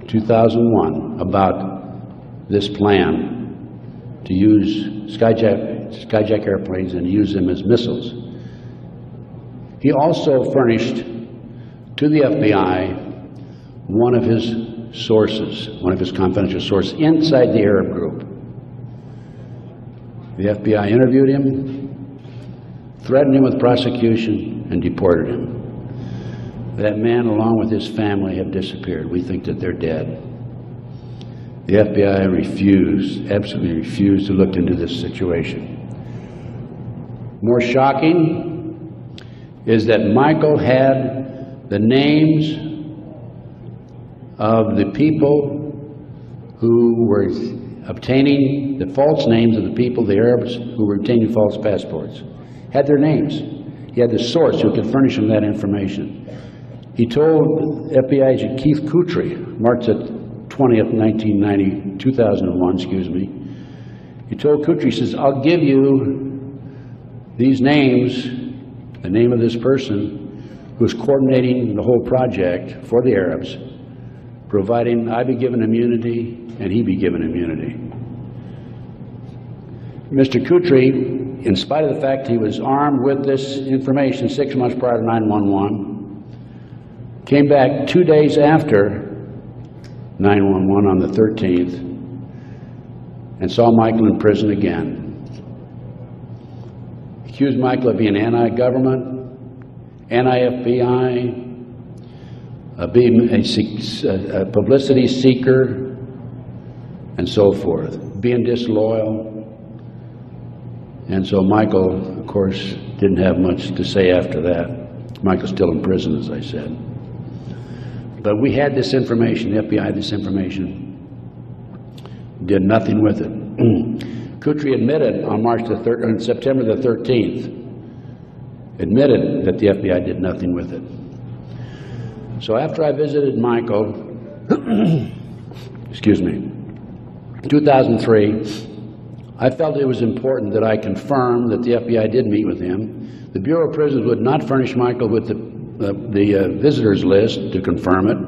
2001 about this plan to use skyjack airplanes and use them as missiles. He also furnished to the FBI one of his sources, one of his confidential sources inside the Arab group. The FBI interviewed him, threatened him with prosecution, and deported him. That man, along with his family, have disappeared. We think that they're dead. The FBI refused, absolutely refused to look into this situation. More shocking is that Michael had the names of the people who were obtaining the false names of the people, the Arabs who were obtaining false passports. Had their names. He had the source who could furnish him that information. He told FBI agent Keith Kutry, March 20th, 2001, excuse me. He told Kutry, he says, I'll give you these names, the name of this person who's coordinating the whole project for the Arabs, providing I be given immunity and he be given immunity. Mr. Kutry, in spite of the fact he was armed with this information 6 months prior to 9/11, came back 2 days after 9/11 on the 13th and saw Michael in prison again. Accused Michael of being anti-government, anti-FBI, being a publicity seeker, and so forth, being disloyal. And so Michael, of course, didn't have much to say after that. Michael's still in prison, as I said. But we had this information, the FBI had this information, did nothing with it. Kutry admitted on September the 13th, admitted that the FBI did nothing with it. So after I visited Michael, excuse me, 2003, I felt it was important that I confirm that the FBI did meet with him. The Bureau of Prisons would not furnish Michael with the visitors list to confirm it.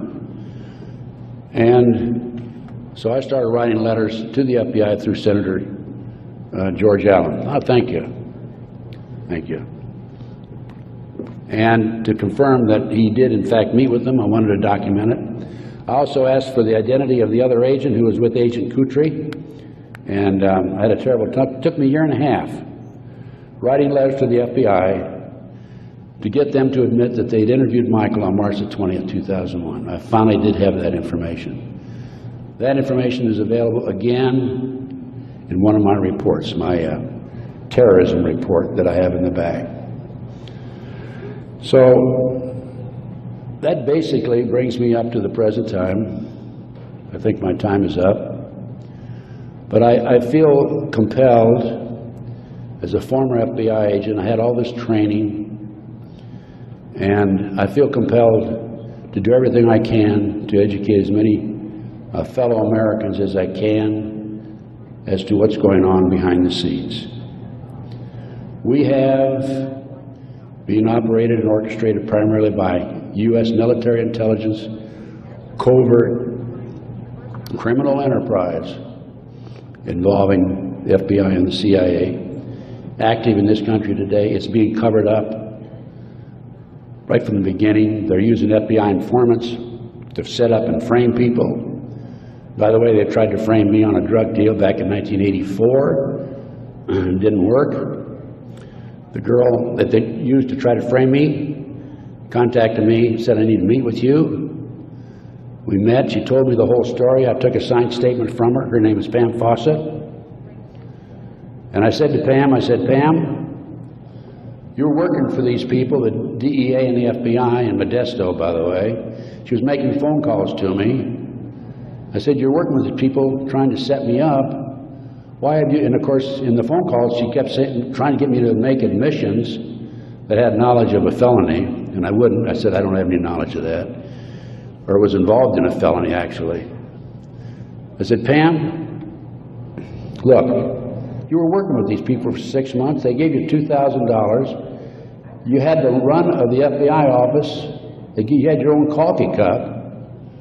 And so I started writing letters to the FBI through Senator George Allen. Oh, thank you. Thank you. And to confirm that he did in fact meet with them, I wanted to document it. I also asked for the identity of the other agent who was with Agent Kutry. And I had a terrible time. It took me a year and a half writing letters to the FBI to get them to admit that they'd interviewed Michael on March the 20th, 2001. I finally did have that information. That information is available again in one of my reports, my terrorism report that I have in the back. So that basically brings me up to the present time. I think my time is up. But I feel compelled, as a former FBI agent, I had all this training, and I feel compelled to do everything I can to educate as many fellow Americans as I can as to what's going on behind the scenes. We have been operated and orchestrated primarily by U.S. military intelligence, covert criminal enterprise involving the FBI and the CIA, active in this country today. It's being covered up right from the beginning. They're using FBI informants to set up and frame people. By the way, they tried to frame me on a drug deal back in 1984. It didn't work. The girl that they used to try to frame me contacted me, said, I need to meet with you. We met, she told me the whole story. I took a signed statement from her. Her name is Pam Fawcett. And I said to Pam, you're working for these people, the DEA and the FBI, and Modesto, by the way. She was making phone calls to me. I said, you're working with the people trying to set me up. Why have you, and of course, in the phone calls, she kept saying, trying to get me to make admissions that had knowledge of a felony, and I wouldn't. I said, I don't have any knowledge of that. Or was involved in a felony, actually. I said, Pam, look, you were working with these people for 6 months. They gave you $2,000. You had the run of the FBI office. You had your own coffee cup.